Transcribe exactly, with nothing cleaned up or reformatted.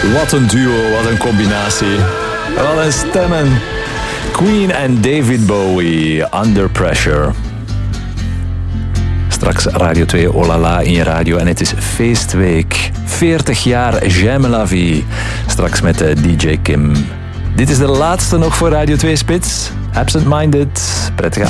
Wat een duo, wat een combinatie. Wat een stemmen. Queen en David Bowie, Under Pressure. Straks Radio twee Olala in je radio en het is feestweek. veertig jaar J'aime la vie. Straks met de D J Kim. Dit is de laatste nog voor Radio twee Spits. Absent Minded. Prettige